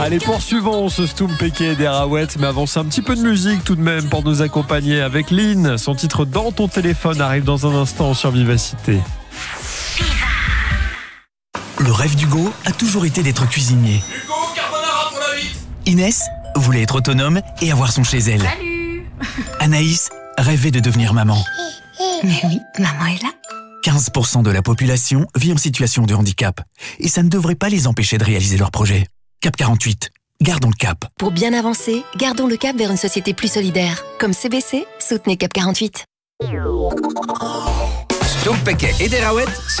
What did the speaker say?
Allez, poursuivons ce Stoum Péquet des Raouettes, mais avant ça, un petit peu de musique tout de même pour nous accompagner avec Lynn. Son titre Dans ton téléphone arrive dans un instant sur Vivacité. Le rêve d'Hugo a toujours été d'être cuisinier. Hugo, carbonara pour la 8. Inès voulait être autonome et avoir son chez elle. Salut. Anaïs rêvait de devenir maman. Mais oui, maman est là. 15% de la population vit en situation de handicap. Et ça ne devrait pas les empêcher de réaliser leurs projets. Cap 48. Gardons le cap. Pour bien avancer, gardons le cap vers une société plus solidaire. Comme CBC, soutenez Cap 48. Stoum Péquet et des Raouettes.